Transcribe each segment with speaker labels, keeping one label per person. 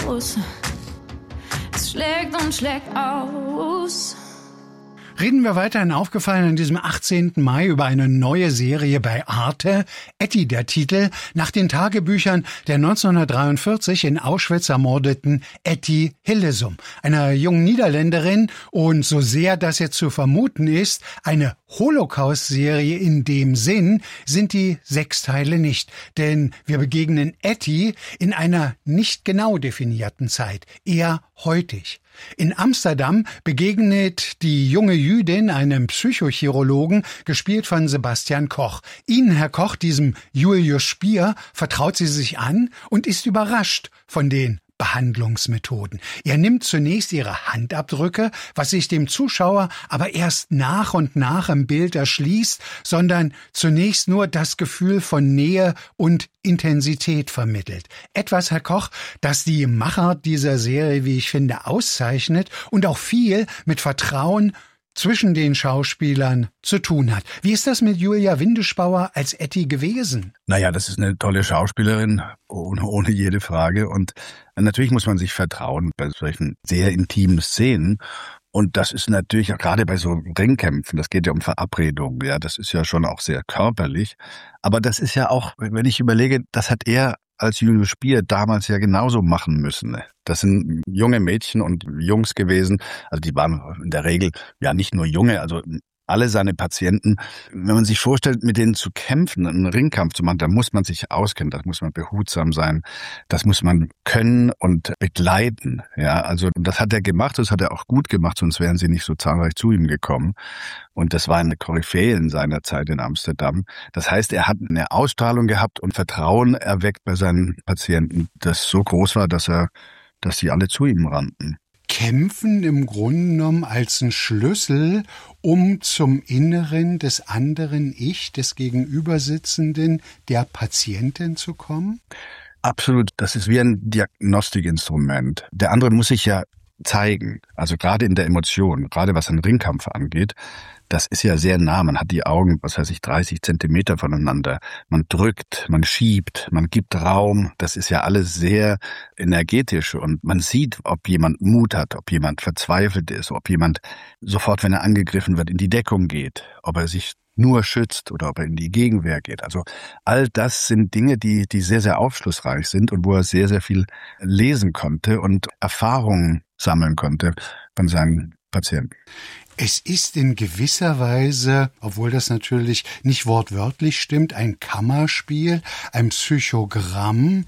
Speaker 1: aus. Es schlägt und schlägt aus.
Speaker 2: Reden wir weiterhin aufgefallen an diesem 18. Mai über eine neue Serie bei Arte. Etty, der Titel, nach den Tagebüchern der 1943 in Auschwitz ermordeten Etty Hillesum, einer jungen Niederländerin und so sehr das jetzt zu vermuten ist, eine Holocaust-Serie in dem Sinn sind die 6 Teile nicht. Denn wir begegnen Etty in einer nicht genau definierten Zeit, eher heutig. In Amsterdam begegnet die junge Jüdin einem Psychochirurgen, gespielt von Sebastian Koch. Ihnen, Herr Koch, diesem Julius Spier, vertraut sie sich an und ist überrascht von den Behandlungsmethoden. Er nimmt zunächst ihre Handabdrücke, was sich dem Zuschauer aber erst nach und nach im Bild erschließt, sondern zunächst nur das Gefühl von Nähe und Intensität vermittelt. Etwas, Herr Koch, das die Macher dieser Serie, wie ich finde, auszeichnet und auch viel mit Vertrauen zwischen den Schauspielern zu tun hat. Wie ist das mit Julia Windespauer als Etty gewesen?
Speaker 3: Naja, das ist eine tolle Schauspielerin, ohne jede Frage. Und natürlich muss man sich vertrauen bei solchen sehr intimen Szenen. Und das ist natürlich auch gerade bei so Ringkämpfen, das geht ja um Verabredungen, ja, das ist ja schon auch sehr körperlich. Aber das ist ja auch, wenn ich überlege, das hat er als Julius Spier damals ja genauso machen müssen. Das sind junge Mädchen und Jungs gewesen, also die waren in der Regel ja nicht nur junge, also alle seine Patienten, wenn man sich vorstellt, mit denen zu kämpfen, einen Ringkampf zu machen, da muss man sich auskennen, da muss man behutsam sein, das muss man können und begleiten. Ja, also das hat er gemacht, das hat er auch gut gemacht, sonst wären sie nicht so zahlreich zu ihm gekommen. Und das war eine Koryphäe in seiner Zeit in Amsterdam. Das heißt, er hat eine Ausstrahlung gehabt und Vertrauen erweckt bei seinen Patienten, das so groß war, dass sie alle zu ihm rannten.
Speaker 2: Kämpfen im Grunde genommen als ein Schlüssel, um zum Inneren des anderen Ich, des Gegenübersitzenden, der Patientin zu kommen?
Speaker 3: Absolut, das ist wie ein Diagnostikinstrument. Der andere muss sich ja zeigen, also gerade in der Emotion, gerade was einen Ringkampf angeht, das ist ja sehr nah, man hat die Augen, 30 Zentimeter voneinander, man drückt, man schiebt, man gibt Raum, das ist ja alles sehr energetisch und man sieht, ob jemand Mut hat, ob jemand verzweifelt ist, ob jemand sofort, wenn er angegriffen wird, in die Deckung geht, ob er sich nur schützt oder ob er in die Gegenwehr geht. Also all das sind Dinge, die sehr, sehr aufschlussreich sind und wo er sehr, sehr viel lesen konnte und Erfahrungen sammeln konnte von seinen Patienten.
Speaker 2: Es ist in gewisser Weise, obwohl das natürlich nicht wortwörtlich stimmt, ein Kammerspiel, ein Psychogramm.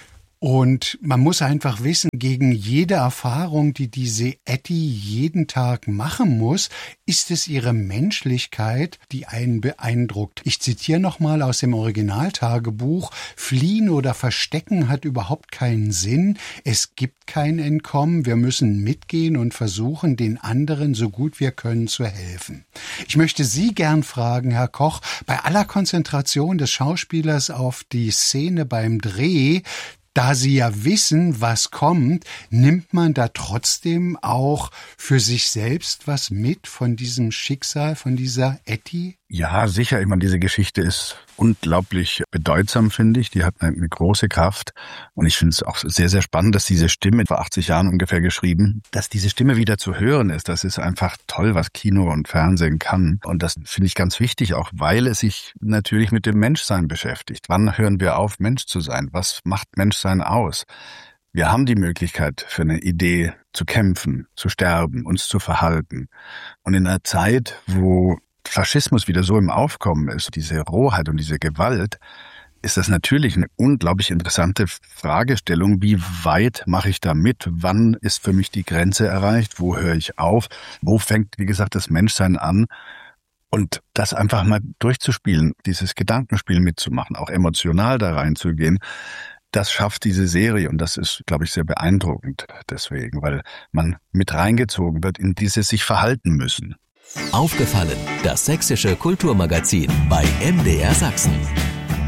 Speaker 2: Und man muss einfach wissen, gegen jede Erfahrung, die diese Etty jeden Tag machen muss, ist es ihre Menschlichkeit, die einen beeindruckt. Ich zitiere nochmal aus dem Originaltagebuch: Fliehen oder Verstecken hat überhaupt keinen Sinn. Es gibt kein Entkommen. Wir müssen mitgehen und versuchen, den anderen so gut wir können zu helfen. Ich möchte Sie gern fragen, Herr Koch, bei aller Konzentration des Schauspielers auf die Szene beim Dreh, da Sie ja wissen, was kommt, nimmt man da trotzdem auch für sich selbst was mit von diesem Schicksal, von dieser Etty?
Speaker 3: Ja, sicher. Ich meine, diese Geschichte ist unglaublich bedeutsam, finde ich. Die hat eine große Kraft. Und ich finde es auch sehr, sehr spannend, dass diese Stimme, vor 80 Jahren ungefähr geschrieben, dass diese Stimme wieder zu hören ist. Das ist einfach toll, was Kino und Fernsehen kann. Und das finde ich ganz wichtig, auch weil es sich natürlich mit dem Menschsein beschäftigt. Wann hören wir auf, Mensch zu sein? Was macht Menschsein aus? Wir haben die Möglichkeit, für eine Idee zu kämpfen, zu sterben, uns zu verhalten. Und in einer Zeit, wo Faschismus wieder so im Aufkommen ist, diese Rohheit und diese Gewalt, ist das natürlich eine unglaublich interessante Fragestellung. Wie weit mache ich da mit? Wann ist für mich die Grenze erreicht? Wo höre ich auf? Wo fängt, wie gesagt, das Menschsein an? Und das einfach mal durchzuspielen, dieses Gedankenspiel mitzumachen, auch emotional da reinzugehen, das schafft diese Serie und das ist, glaube ich, sehr beeindruckend deswegen, weil man mit reingezogen wird in dieses sich verhalten müssen.
Speaker 4: Aufgefallen, das sächsische Kulturmagazin bei MDR Sachsen.